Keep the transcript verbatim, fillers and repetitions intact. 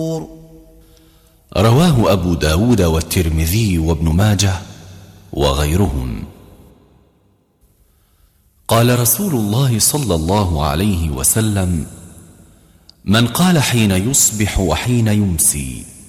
رواه أبو داود والترمذي وابن ماجه وغيرهم. قال رسول الله صلى الله عليه وسلم: من قال حين يصبح وحين يمسي